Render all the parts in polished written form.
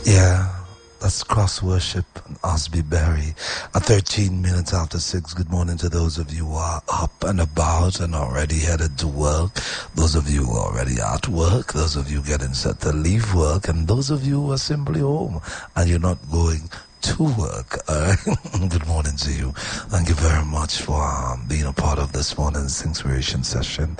Yeah, that's cross worship and Osby Berry. At 13 minutes after 6, good morning to those of you who are up and about and already headed to work. Those of you who are already at work. Those of you getting set to leave work. And those of you who are simply home and you're not going to work. Good morning to you. Thank you very much for being a part of this morning's inspiration session.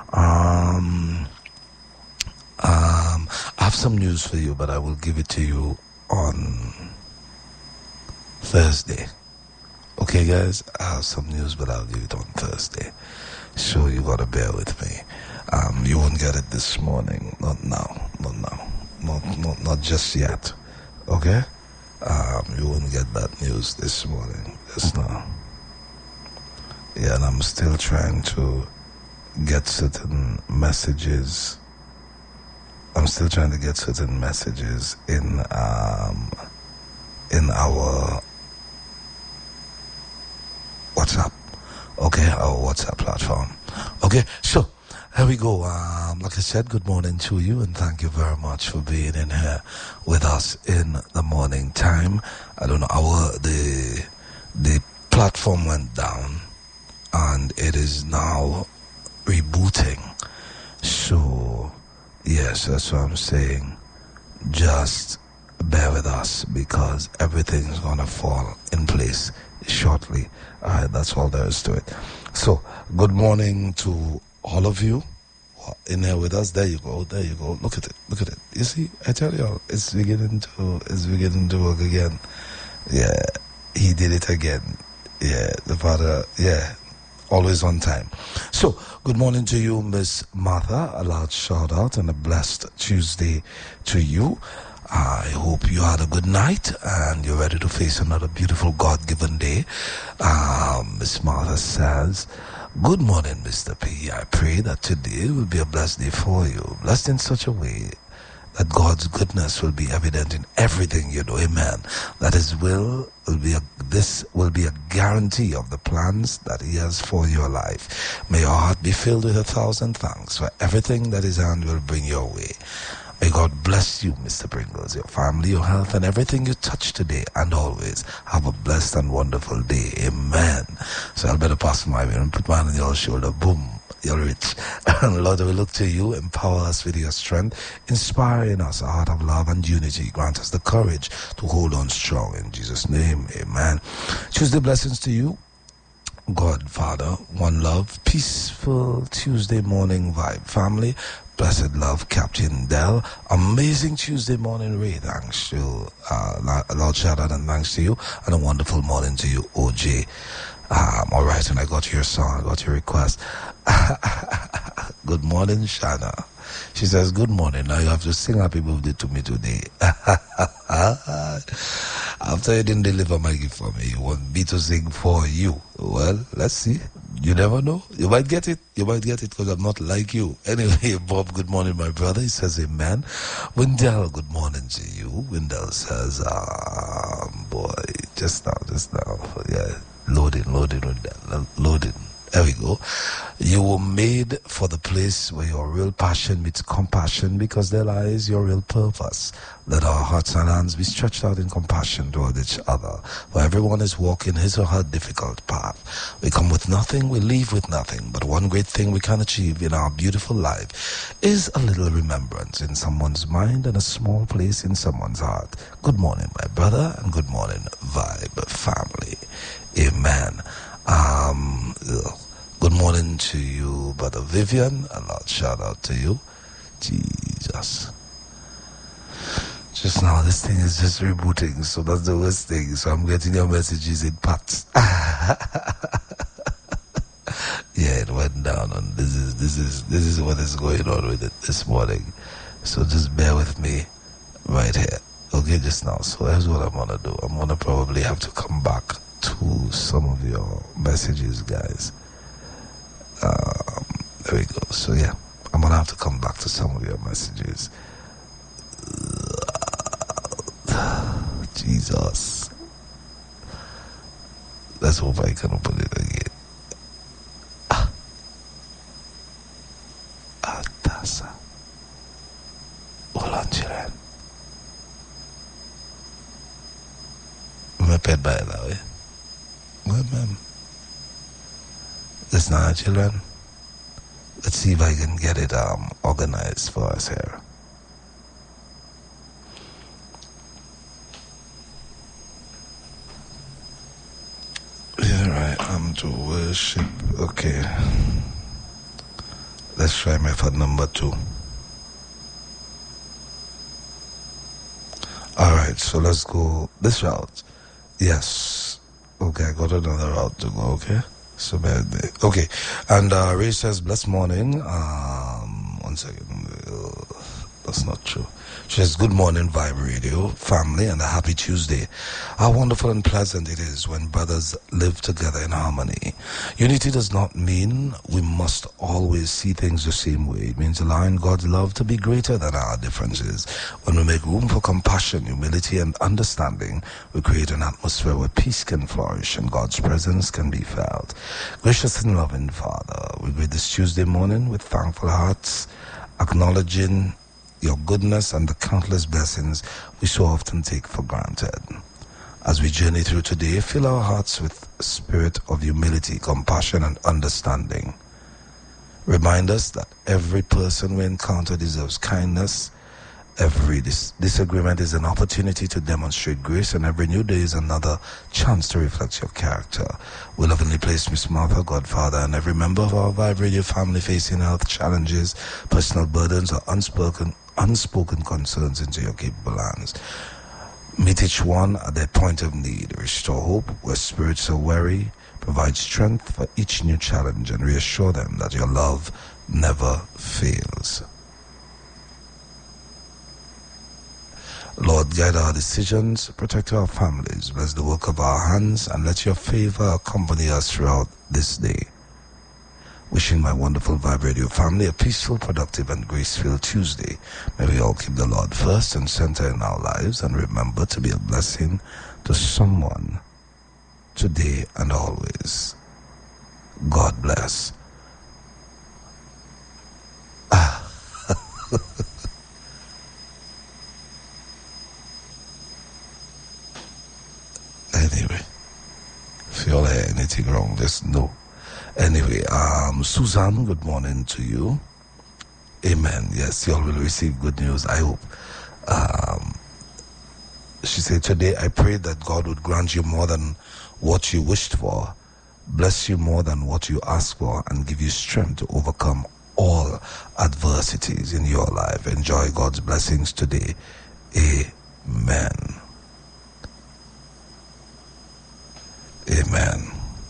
I have some news for you, but I will give it to you on Thursday. Okay, guys? I have some news, but I'll give it on Thursday. So you gotta bear with me. You won't get it this morning. Not now. Not now. Not just yet. Okay? You won't get that news this morning. Just now. Yeah, and I'm still trying to get certain messages. I'm still trying to get certain messages in our WhatsApp. Okay, our WhatsApp platform. Okay, so here we go. Like I said, good morning to you, and thank you very much for being in here with us in the morning time. I don't know, the platform went down, and it is now rebooting. So yes, that's what I'm saying. Just bear with us because everything's gonna fall in place shortly. Alright, that's all there is to it. So, good morning to all of you in here with us. There you go. Look at it. You see, I tell you all, it's beginning to work again. Yeah, he did it again. Yeah, the Father, yeah. Always on time. So, good morning to you, Miss Martha. A loud shout out and a blessed Tuesday to you. I hope you had a good night and you're ready to face another beautiful God-given day. Miss Martha says, good morning, Mr. P. I pray that today will be a blessed day for you. Blessed in such a way that God's goodness will be evident in everything you do. Amen. That His this will be a guarantee of the plans that He has for your life. May your heart be filled with 1,000 thanks for everything that His hand will bring your way. May God bless you, Mr. Pringles, your family, your health, and everything you touch today and always. Have a blessed and wonderful day. Amen. So I'll better pass my way and put my hand on your shoulder. Boom. You're rich. Lord, we look to you. Empower us with your strength. Inspiring us a heart of love and unity. Grant us the courage to hold on strong. In Jesus' name, amen. Tuesday blessings to you. God, Father, one love, peaceful Tuesday morning vibe. Family, blessed love, Captain Dell. Amazing Tuesday morning Ray. Thanks to a Lord shout out and thanks to you. And a wonderful morning to you, OJ. All right, and I got your song, I got your request. Good morning, Shana. She says, good morning. Now you have to sing happy birthday to me today. After you didn't deliver my gift for me, you want me to sing for you. Well, let's see. You never know. You might get it. Because I'm not like you. Anyway, Bob, good morning, my brother. He says, amen. Wendell, good morning to you. Wendell says, boy, just now. Yeah, loading, Wendell. Loading. There we go. You were made for the place where your real passion meets compassion because there lies your real purpose. Let our hearts and hands be stretched out in compassion toward each other. For everyone is walking his or her difficult path. We come with nothing, we leave with nothing. But one great thing we can achieve in our beautiful life is a little remembrance in someone's mind and a small place in someone's heart. Good morning, my brother, and good morning, Vibe family. Amen. Good morning to you, Brother Vivian. A loud shout out to you. Jesus. Just now, this thing is just rebooting, so that's the worst thing. So I'm getting your messages in parts. Yeah, it went down, and this is what is going on with it this morning. So just bear with me right here. Okay, just now. So here's what I'm gonna do. I'm gonna probably have to come back to some of your messages, guys. There we go. So yeah, I'm gonna have to come back to some of your messages. Jesus. Let's hope I can open it again. Tasa. Hold on, children. pet by that way. Well, ma'am. That's not our children. Let's see if I can get it organized for us here. Yeah, right. I'm to worship. Okay. Let's try method number 2. Alright, so let's go this route. Yes. Okay, I got another route to go, okay? So bad day. Okay. And Ray says, blessed morning. 1 second. That's not true. She says, good morning, Vibe Radio family, and a happy Tuesday. How wonderful and pleasant it is when brothers live together in harmony. Unity does not mean we must always see things the same way. It means allowing God's love to be greater than our differences. When we make room for compassion, humility, and understanding, we create an atmosphere where peace can flourish and God's presence can be felt. Gracious and loving Father, we greet this Tuesday morning with thankful hearts, acknowledging your goodness and the countless blessings we so often take for granted. As we journey through today, fill our hearts with a spirit of humility, compassion, and understanding. Remind us that every person we encounter deserves kindness. Every disagreement is an opportunity to demonstrate grace, and every new day is another chance to reflect your character. We lovingly place Miss Martha, Godfather, and every member of our Vibe Radio family facing health challenges, personal burdens, or unspoken concerns into your capable hands. Meet each one at their point of need. Restore hope where spirits are weary. Provide strength for each new challenge, and reassure them that your love never fails. Lord, guide our decisions, protect our families, bless the work of our hands, and let your favor accompany us throughout this day. Wishing my wonderful Vibe Radio family a peaceful, productive, and grace-filled Tuesday. May we all keep the Lord first and center in our lives, and remember to be a blessing to someone today and always. God bless. Anyway, if you all hear anything wrong, just know. Anyway, Susan, good morning to you. Amen. Yes, you all will receive good news, I hope. She said, today I pray that God would grant you more than what you wished for, bless you more than what you asked for, and give you strength to overcome all adversities in your life. Enjoy God's blessings today. Amen. Amen.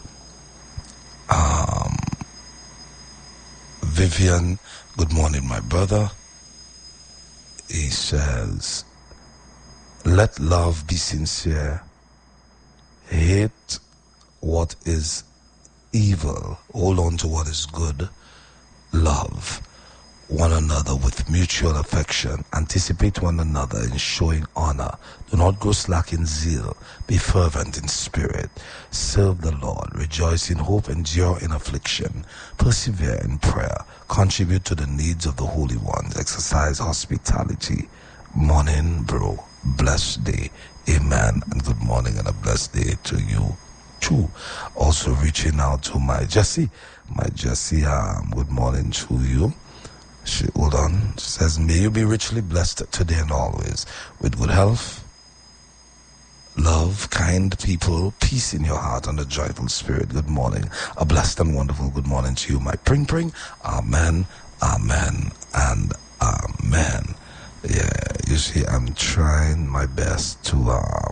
Vivian, good morning, my brother. He says, let love be sincere. Hate what is evil. Hold on to what is good. Love one another with mutual affection. Anticipate one another in showing honor. Do not grow slack in zeal. Be fervent in spirit. Serve the Lord. Rejoice in hope. Endure in affliction. Persevere in prayer. Contribute to the needs of the holy ones. Exercise hospitality. Morning, bro. Blessed day. Amen. And good morning and a blessed day to you too. Also reaching out to my Jessie. Good morning to you. She says, may you be richly blessed today and always with good health, love, kind people, peace in your heart, and a joyful spirit. Good morning. A blessed and wonderful good morning to you, my pring pring. Amen, amen, and amen. Yeah, you see, I'm trying my best to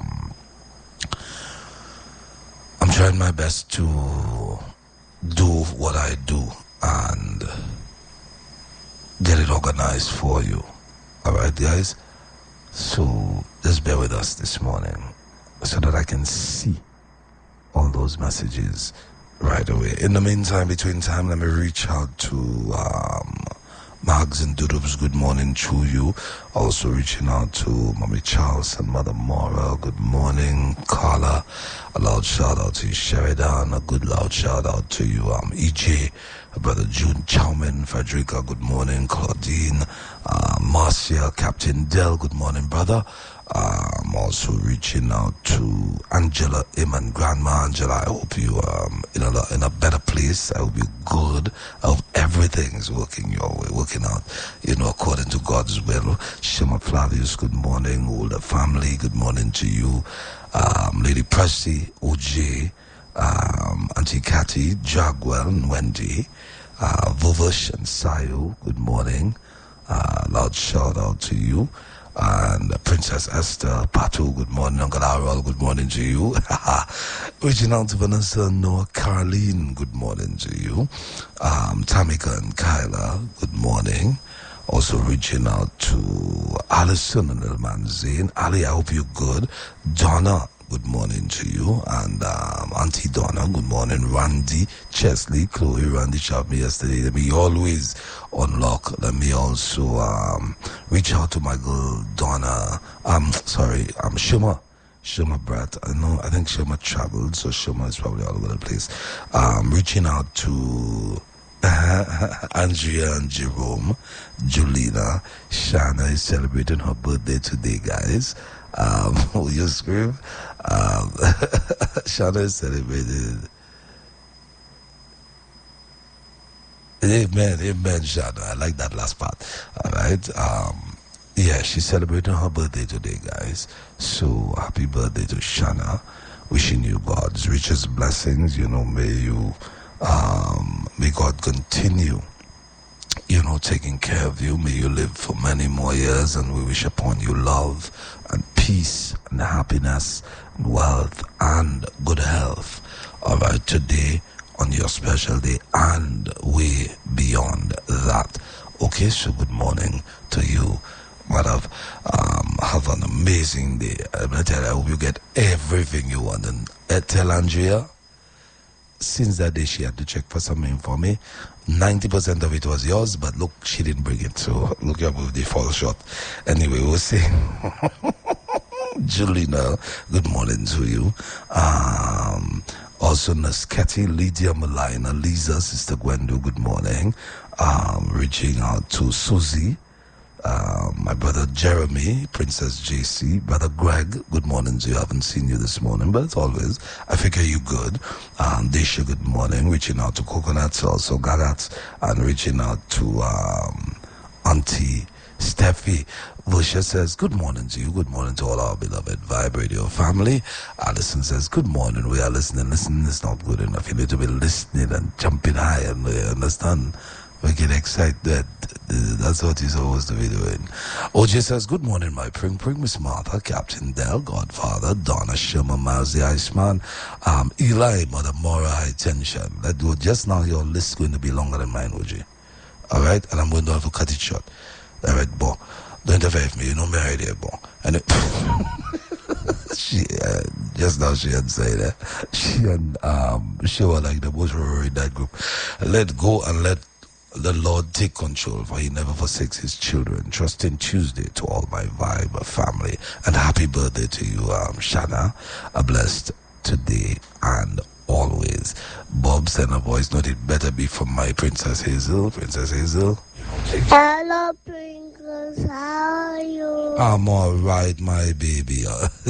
do what I do and get it organized for you. Alright, guys? So just bear with us this morning so that I can see all those messages right away. In the meantime, between time, let me reach out to Mags and Dudubs. Good morning to you. Also reaching out to Mommy Charles and Mother Mora. Good morning, Carla. A loud shout out to you, Sheridan. A good loud shout out to you, EJ. Brother June Chowman, Frederica, good morning. Claudine, Marcia, Captain Dell, good morning, brother. I'm also reaching out to Angela Iman, Grandma Angela. I hope you in a better place. I hope you're good. I hope everything is working your way, working out, according to God's will. Shema Flavius, good morning. Older family, good morning to you. Lady Pressy, OJ, Auntie Cathy, Jagwell and Wendy, Vovush and Sayo, good morning. Loud shout out to you. And Princess Esther, Pato, good morning. Uncle Harold, good morning to you. Reaching out to Vanessa, Noah, Caroline, good morning to you. Tamika and Kyla, good morning. Also reaching out to Alison and little man Zane. Ali, I hope you're good. Donna, good morning to you. And Auntie Donna, good morning. Randy, Chesley, Chloe, Randy shot me yesterday. Let me always unlock. Let me also reach out to my girl Donna. Shuma. Shuma Brat. I think Shuma traveled, so Shuma is probably all over the place. Reaching out to Andrea and Jerome. Julina. Shana is celebrating her birthday today, guys. Will you scream? Shana is celebrating. Amen, Shana. I like that last part. Alright. Yeah, she's celebrating her birthday today, guys. So happy birthday to Shana. Wishing you God's richest blessings. May God continue, taking care of you. May you live for many more years, and we wish upon you love and peace and happiness and wealth and good health. All right, today on your special day and way beyond that. Okay, so good morning to you. Have an amazing day. I'm going to tell you, I hope you get everything you want. And tell Andrea, since that day she had to check for something for me. 90% of it was yours, but look, she didn't bring it. So look, your birthday falls short. Anyway, we'll see. Julina, good morning to you. Also Nasketi, Lydia Malina, Lisa, Sister Gwendo, good morning. Reaching out to Susie. My brother Jeremy, Princess JC, brother Greg, good morning to you. I haven't seen you this morning, but it's always, I figure you good. Desha, good morning. Reaching out to Coconuts, also Gagats, and reaching out to Auntie Steffi. Vusha says, good morning to you. Good morning to all our beloved Vibe Radio family. Alison says, good morning. We are listening. Listening is not good enough. You need to be listening and jumping high and understand. We get excited. That's what he's supposed to be doing. OJ says, good morning, my pring, Miss Martha, Captain Dell, Godfather, Donna, Shimmer, Miles the Iceman, Eli, Mother Mora, High Tension. Let's do it. Just now, your list is going to be longer than mine, OJ. All right? And I'm going to have to cut it short. All right, boy. Don't interfere with me. You know me idea, boy. And she, just now she had said that. She was like the most in that group. Let go and let the Lord take control, for he never forsakes his children. Trusting Tuesday to all my Vibe family. And happy birthday to you, Shana. A blessed today and always. Bob sent a voice note. It better be from my Princess Hazel. Princess Hazel. Hello, Princess. How are you? I'm all right, my baby.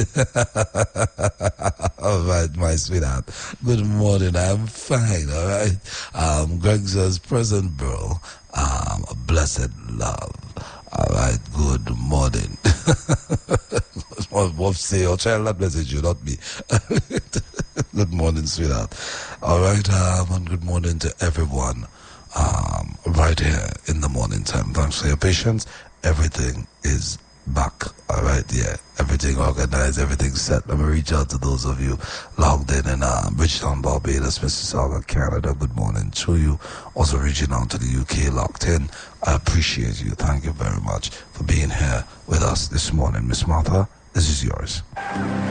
All right, my sweetheart. Good morning. I'm fine. All right. Greg says, present, bro. Blessed love. All right. Good morning. What say? Your child that message you, not me. Good morning, sweetheart. All right. And good morning to everyone. Right here in the morning time. Thanks for your patience. Everything is back. All right, yeah. Everything organized, everything set. Let me reach out to those of you logged in Bridgetown, Barbados, Mississauga, Canada. Good morning to you. Also reaching out to the UK locked in. I appreciate you. Thank you very much for being here with us this morning. Miss Martha, this is yours.